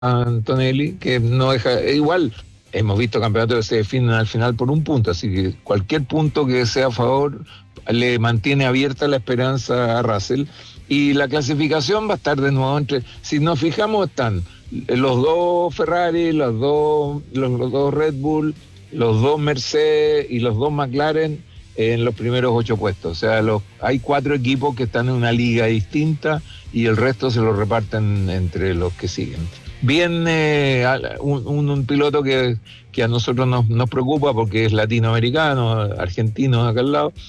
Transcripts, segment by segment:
Antonelli, que no deja, igual hemos visto campeonatos que se definen al final por un punto, así que cualquier punto que sea a favor le mantiene abierta la esperanza a Russell, y la clasificación va a estar de nuevo entre, si nos fijamos, están los dos Ferrari, los dos Red Bull, los dos Mercedes y los dos McLaren en los primeros 8 puestos. O sea, hay 4 equipos que están en una liga distinta y el resto se lo reparten entre los que siguen. Bien, un piloto que a nosotros nos preocupa porque es latinoamericano, argentino acá al lado.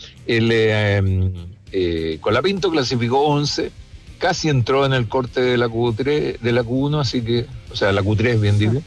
Colapinto clasificó 11, casi entró en el corte de la Q3, de la Q1, así que, o sea, la Q3 bien digo.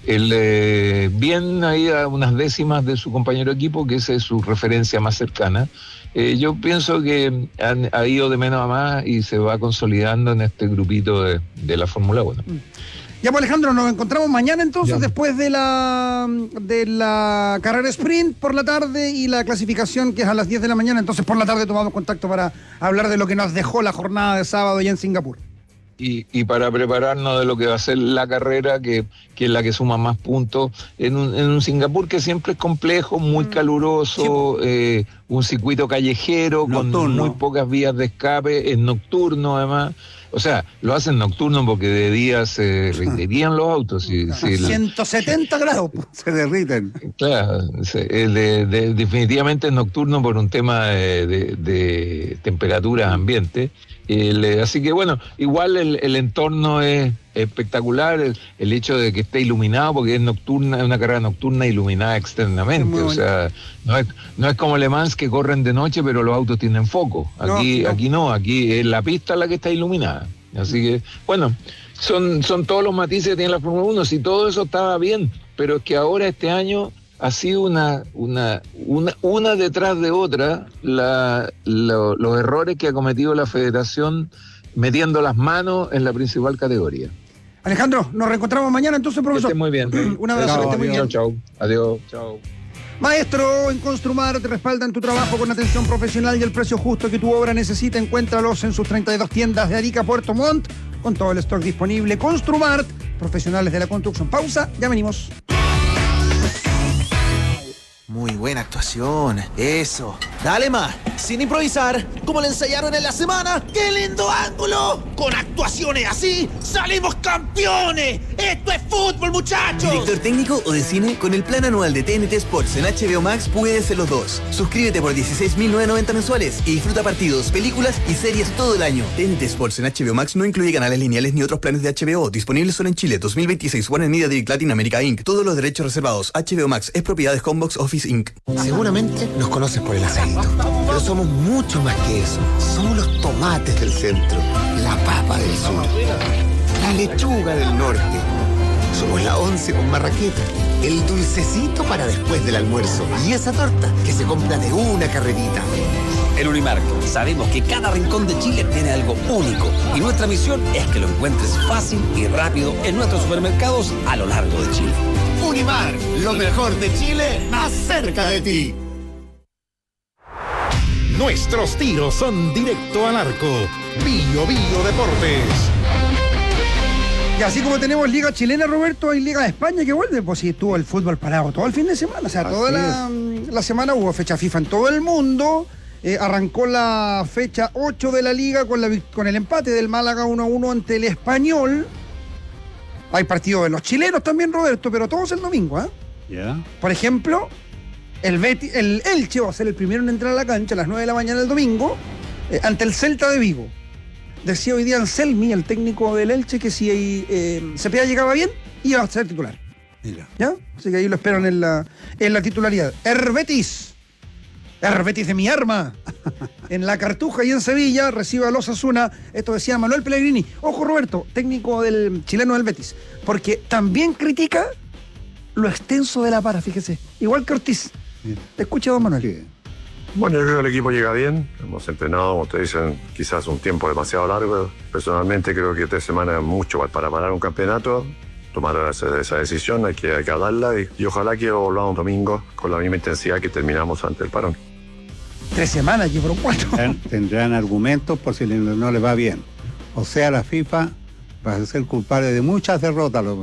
Bien ahí a unas décimas de su compañero de equipo, que esa es su referencia más cercana. Yo pienso que ha ido de menos a más y se va consolidando en este grupito de la Fórmula 1. Ya, pues, Alejandro, nos encontramos mañana entonces, después de la carrera sprint por la tarde y la clasificación, que es a las 10 de la mañana. Entonces por la tarde tomamos contacto para hablar de lo que nos dejó la jornada de sábado allá en Singapur. Y para prepararnos de lo que va a ser la carrera, que es la que suma más puntos, en un Singapur que siempre es complejo, muy caluroso, sí. Un circuito callejero, nocturno, con muy pocas vías de escape, es nocturno además. O sea, lo hacen nocturno porque de día se rendirían los autos. 170 grados se derriten. Claro, definitivamente es nocturno por un tema de temperaturas ambiente. Así que bueno, igual el entorno es espectacular, el hecho de que esté iluminado, porque es nocturna, es una carrera nocturna iluminada externamente. O sea, no es como Le Mans, que corren de noche pero los autos tienen foco. Aquí aquí es la pista la que está iluminada. Así que bueno, son todos los matices que tiene la Fórmula 1. Si todo eso estaba bien, pero es que ahora este año ha sido una detrás de otra los errores que ha cometido la Federación metiendo las manos en la principal categoría. Alejandro, nos reencontramos mañana entonces, profesor. Que esté muy bien. Un abrazo, que esté muy bien. Chao. Adiós. Chao. Maestro, en Construmar te respaldan tu trabajo con atención profesional y el precio justo que tu obra necesita. Encuéntralos en sus 32 tiendas de Arica, Puerto Montt, con todo el stock disponible. Construmar, profesionales de la construcción. Pausa, ya venimos. Muy buena actuación, eso. Dale más, sin improvisar, como le ensayaron en la semana. ¡Qué lindo ángulo! Con actuaciones así, ¡salimos campeones! ¡Esto es fútbol, muchachos! ¿Director técnico o de cine? Con el plan anual de TNT Sports en HBO Max puedes ser los dos. Suscríbete por $16.990 mensuales y disfruta partidos, películas y series todo el año. TNT Sports en HBO Max no incluye canales lineales ni otros planes de HBO. Disponibles solo en Chile. 2026. Warner Media Direct Latin America Inc. Todos los derechos reservados. HBO Max es propiedad de Homebox Office Inc. Seguramente nos conoces por el acento, pero somos mucho más que eso. Somos los tomates del centro, la papa del sur, la lechuga del norte. Somos la once con marraqueta, el dulcecito para después del almuerzo y esa torta que se compra de una carrerita. En Unimark sabemos que cada rincón de Chile tiene algo único y nuestra misión es que lo encuentres fácil y rápido en nuestros supermercados a lo largo de Chile. Unimark, lo mejor de Chile, más cerca de ti. Nuestros tiros son directo al arco. Bio Deportes. Y así como tenemos Liga Chilena, Roberto, hay Liga de España que vuelve. Pues sí, estuvo el fútbol parado todo el fin de semana. O sea, toda la semana hubo fecha FIFA en todo el mundo. Arrancó la fecha 8 de la Liga con el empate del Málaga 1-1 ante el Español. Hay partidos de los chilenos también, Roberto, pero todos el domingo, ¿eh? Yeah. Por ejemplo, el Elche va a ser el primero en entrar a la cancha a las 9 de la mañana el domingo ante el Celta de Vigo. Decía hoy día Anselmi, el técnico del Elche, que si Cepeda llegaba bien, iba a ser titular. Mira. ¿Ya? Así que ahí lo esperan en la titularidad. Betis de mi arma, en la Cartuja y en Sevilla, recibe a los Osasuna. Esto decía Manuel Pellegrini. Ojo, Roberto, técnico del chileno del Betis, porque también critica lo extenso de la para, fíjese. Igual que Ortiz. Sí. Te escucha, don Manuel. Sí. Bueno, yo creo que el equipo llega bien. Hemos entrenado, como ustedes dicen, quizás un tiempo demasiado largo. Personalmente creo que 3 semanas es mucho para parar un campeonato. Tomar esa decisión, hay que hablarla y ojalá que volvamos un domingo con la misma intensidad que terminamos ante el parón. 3 semanas, llevaron 4. Tendrán argumentos por si no le va bien. O sea, la FIFA para ser culpable de muchas derrotas.